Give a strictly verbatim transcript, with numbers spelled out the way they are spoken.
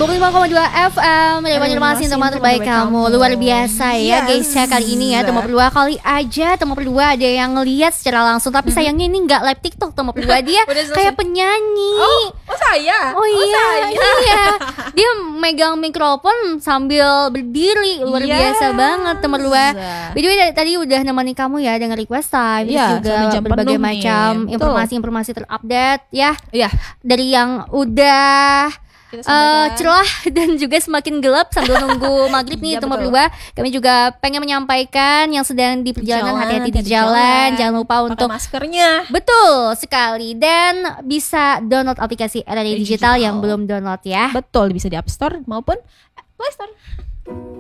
sembilan puluh lima koma dua F M Radio Banjarmasin, teman terbaik kamu. Luar biasa ya guys ya kali ini ya. Teman berdua kali aja Teman berdua ada yang ngelihat secara langsung. Tapi sayangnya ini gak live TikTok. Teman berdua dia kayak penyanyi. Oh, oh saya? Oh iya, oh, saya. iya. Dia megang mikrofon sambil berdiri. Luar yes. biasa banget teman berdua. By the way tadi udah nemenin kamu ya dengan request time. Ya, juga berbagai macam nih. informasi-informasi terupdate ya. Iya. Dari yang udah Uh, cerah dan juga semakin gelap sambil nunggu maghrib nih, teman berdua. Kami juga pengen menyampaikan yang sedang di perjalanan, hati-hati di jalan, jalan. Jangan lupa pakai untuk maskernya. Betul sekali. Dan bisa download aplikasi R R I Digital, Digital yang belum download ya. Betul, bisa di App Store maupun Play Store.